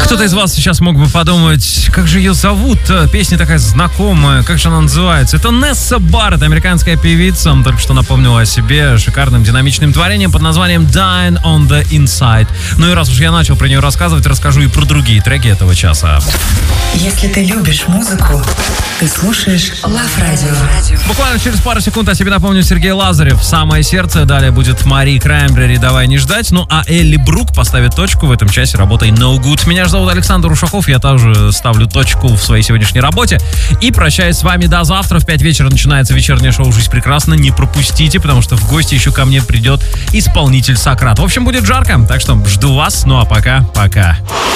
Кто-то из вас сейчас мог бы подумать, как же ее зовут? Песня такая знакомая, как же она называется? Это Несса Барретт, американская певица. Только что напомнила о себе шикарным динамичным творением под названием Dying on the Inside. Ну и раз уж я начал про нее рассказывать, расскажу и про другие треки этого часа. Если ты любишь музыку, ты слушаешь Love Radio. Буквально через пару секунд о себе напомню Сергей Лазарев. «Самое сердце». Далее будет Мари Краймбрери «Давай не ждать». Ну а Элли Брук поставит точку в этом часе работой No Good. Меня зовут Александр Ушаков. Я также ставлю точку в своей сегодняшней работе. И прощаюсь с вами до завтра. В 5 вечера начинается вечернее шоу «Жизнь прекрасна». Не пропустите, потому что в гости еще ко мне придет исполнитель Сократ. В общем, будет жарко. Так что жду вас. Ну а пока.